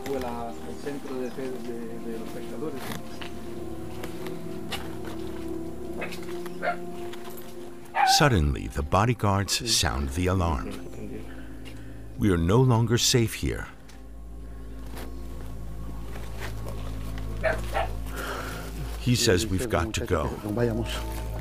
Suddenly, the bodyguards sound the alarm. We are no longer safe here. He says we've got to go.